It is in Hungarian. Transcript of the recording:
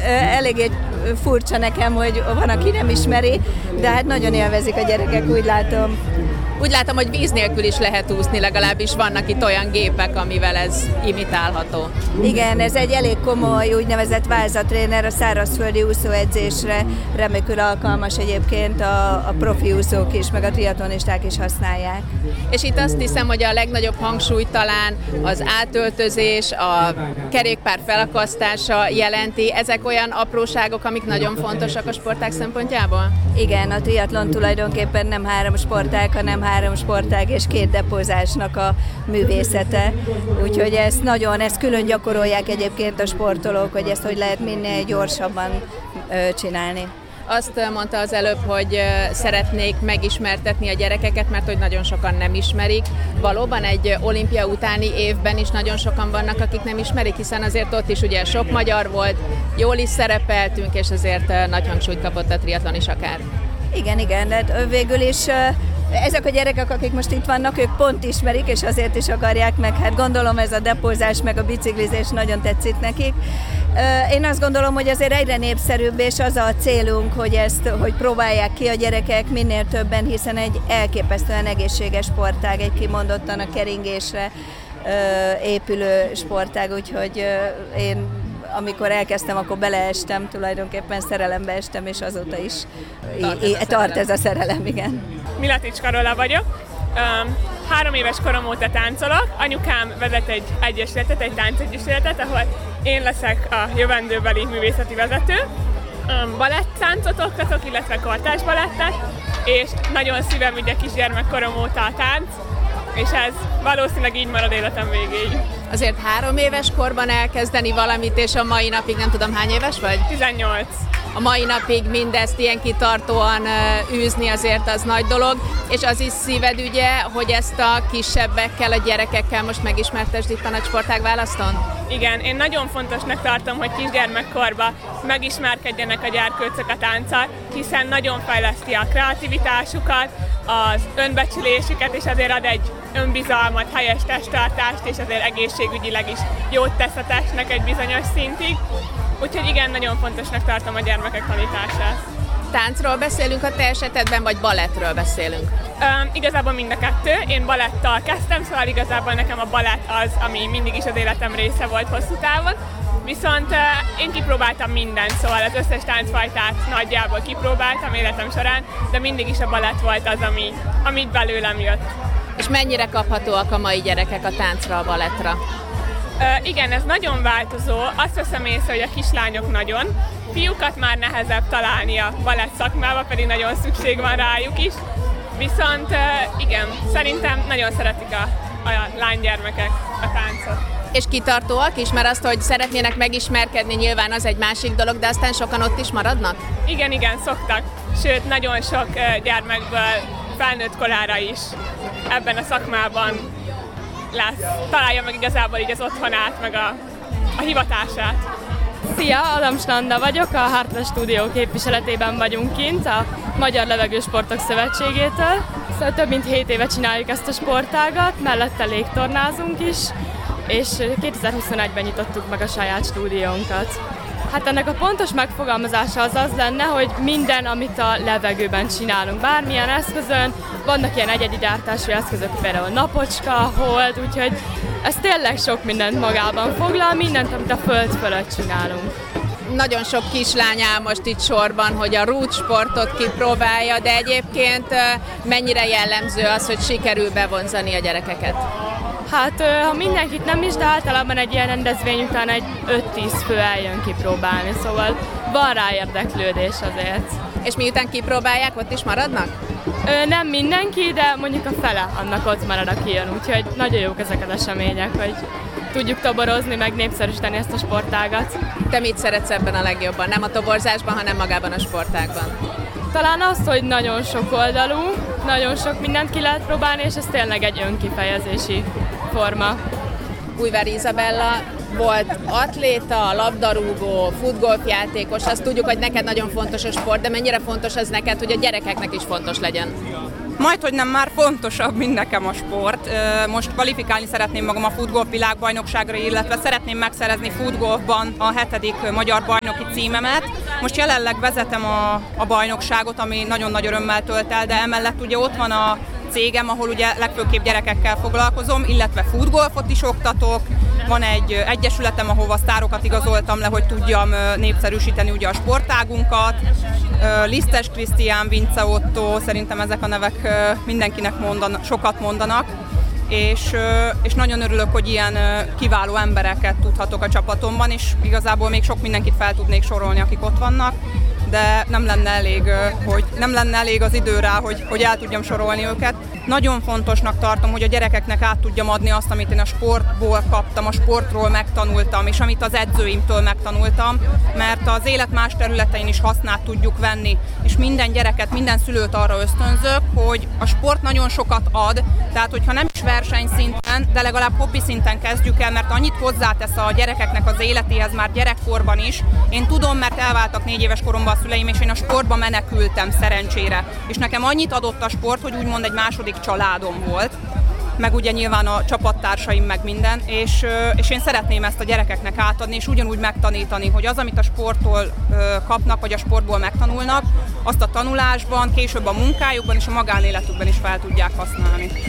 eléggé furcsa nekem, hogy van, aki nem ismeri, de hát nagyon élvezik a gyerekek, úgy látom. Úgy látom, hogy víz nélkül is lehet úszni, legalábbis vannak itt olyan gépek, amivel ez imitálható. Igen, ez egy elég komoly úgynevezett válzatréner a szárazföldi úszóedzésre, remekül alkalmas egyébként a profi úszók is, meg a triatlonisták is használják. És itt azt hiszem, hogy a legnagyobb hangsúly talán az átöltözés, a kerékpár felakasztása jelenti. Ezek olyan apróságok, amik nagyon fontosak a sportág szempontjából? Igen, a triatlon tulajdonképpen nem 3 sportág, hanem 3 sportág és 2 depózásnak a művészete. Úgyhogy ezt külön gyakorolják egyébként a sportolók, hogy ezt hogy lehet minél gyorsabban csinálni. Azt mondta az előbb, hogy szeretnék megismertetni a gyerekeket, mert hogy nagyon sokan nem ismerik. Valóban egy olimpia utáni évben is nagyon sokan vannak, akik nem ismerik, hiszen azért ott is ugye sok magyar volt, jól is szerepeltünk, és azért nagy hangsúlyt kapott a triatlon is akár. Igen, de végül is ezek a gyerekek, akik most itt vannak, ők pont ismerik, és azért is akarják meg. Hát gondolom ez a depózás, meg a biciklizés nagyon tetszik nekik. Én azt gondolom, hogy azért egyre népszerűbb, és az a célunk, hogy próbálják ki a gyerekek minél többen, hiszen egy elképesztően egészséges sportág, egy kimondottan a keringésre épülő sportág, úgyhogy én amikor elkezdtem, akkor beleestem, tulajdonképpen szerelembe estem, és azóta is tart ez a szerelem, igen. Miletics Karola vagyok. 3 éves korom óta táncolok. Anyukám vezet egy egyesületet, egy táncegyesületet, ahol én leszek a jövendőbeli művészeti vezető. Balettáncot oktatok, illetve kortárs balettet, és nagyon szívem ügye kisgyermekkorom óta a tánc, és ez valószínűleg így marad életem végéig. Azért 3 éves korban elkezdeni valamit, és a mai napig nem tudom hány éves vagy? 18. A mai napig mindezt ilyen kitartóan űzni azért az nagy dolog, és az is szíved ügye, hogy ezt a kisebbekkel, a gyerekekkel most megismertesd itt a Nagysportág Választon? Igen, én nagyon fontosnak tartom, hogy kisgyermekkorban megismerkedjenek a gyerkőcök a tánccal, hiszen nagyon fejleszti a kreativitásukat, az önbecsülésüket, és azért ad egy önbizalmat, helyes testtartást, és azért egészségügyileg is jót tesz a testnek egy bizonyos szintig. Úgyhogy igen, nagyon fontosnak tartom a gyermekek tanítását. Táncról beszélünk a te esetedben, vagy balettről beszélünk? Igazából mind a kettő. Én balettal kezdtem, szóval igazából nekem a balett az, ami mindig is az életem része volt hosszú távon. Viszont én kipróbáltam mindent, szóval az összes táncfajtát nagyjából kipróbáltam életem során, de mindig is a balett volt az, amit belőlem jött. És mennyire kaphatóak a mai gyerekek a táncra, a balettra? Igen, ez nagyon változó. Azt veszem észre, hogy a kislányok nagyon. Fiúkat már nehezebb találni a balett szakmába, pedig nagyon szükség van rájuk is. Viszont igen, szerintem nagyon szeretik a lánygyermekek a táncot. És kitartóak is, mert azt, hogy szeretnének megismerkedni, nyilván az egy másik dolog, de aztán sokan ott is maradnak? Igen, szoktak. Sőt, nagyon sok gyermekből felnőtt korára is ebben a szakmában találja meg igazából így az otthonát, meg a hivatását. Szia, Adams Nanda vagyok, a Hartwell Studio képviseletében vagyunk kint, a Magyar Levegősportok Szövetségétől. Szóval több mint 7 éve csináljuk ezt a sportágat, mellette légtornázunk is, és 2021-ben nyitottuk meg a saját stúdiónkat. Hát ennek a pontos megfogalmazása az lenne, hogy minden, amit a levegőben csinálunk, bármilyen eszközön, vannak ilyen egyedi gyártású eszközök, például napocska, hold, úgyhogy ez tényleg sok mindent magában foglal, mindent, amit a föld fölött csinálunk. Nagyon sok kislány áll most itt sorban, hogy a rút sportot kipróbálja, de egyébként mennyire jellemző az, hogy sikerül bevonzani a gyerekeket? Hát, ha mindenkit nem is, de általában egy ilyen rendezvény után egy 5-10 fő eljön kipróbálni, szóval van rá érdeklődés azért. És miután kipróbálják, ott is maradnak? Nem mindenki, de mondjuk a fele annak ott marad, aki jön, úgyhogy nagyon jók ezek az események, hogy tudjuk toborozni, meg népszerűsíteni ezt a sportágat. Te mit szeretsz ebben a legjobban? Nem a toborzásban, hanem magában a sportágban? Talán azt, hogy nagyon sok oldalú, nagyon sok mindent ki lehet próbálni, és ez tényleg egy önkifejezési forma. Újvári Izabella volt atléta, labdarúgó, futgolfjátékos, azt tudjuk, hogy neked nagyon fontos a sport, de mennyire fontos az neked, hogy a gyerekeknek is fontos legyen? Majd, hogy nem már fontosabb, mint nekem a sport. Most kvalifikálni szeretném magam a futgolf világbajnokságra, illetve szeretném megszerezni futgolfban a 7. magyar bajnoki címemet. Most jelenleg vezetem a bajnokságot, ami nagyon nagy örömmel tölt el, de emellett ugye ott van a cégem, ahol ugye legfőképp gyerekekkel foglalkozom, illetve futgolfot is oktatok. Van egy egyesületem, ahova sztárokat igazoltam le, hogy tudjam népszerűsíteni ugye a sportágunkat. Lisztes Krisztián, Vince Otto, szerintem ezek a nevek mindenkinek sokat mondanak. És nagyon örülök, hogy ilyen kiváló embereket tudhatok a csapatomban, és igazából még sok mindenkit fel tudnék sorolni, akik ott vannak, de nem lenne elég az idő rá, hogy el tudjam sorolni őket. Nagyon fontosnak tartom, hogy a gyerekeknek át tudjam adni azt, amit én a sportból kaptam, a sportról megtanultam, és amit az edzőimtől megtanultam, mert az élet más területein is hasznát tudjuk venni, és minden gyereket, minden szülőt arra ösztönzök, hogy a sport nagyon sokat ad, tehát hogyha nem is versenyszinten, de legalább hobbi szinten kezdjük el, mert annyit hozzátesz a gyerekeknek az életéhez már gyerekkorban is. Én tudom, mert elváltak 4 éves koromban a szüleim, és én a sportba menekültem szerencsére. És nekem annyit adott a sport, hogy úgymond egy második családom volt, meg ugye nyilván a csapattársaim, meg minden, és én szeretném ezt a gyerekeknek átadni, és ugyanúgy megtanítani, hogy az, amit a sporttól kapnak, vagy a sportból megtanulnak, azt a tanulásban, később a munkájukban és a magánéletükben is fel tudják használni.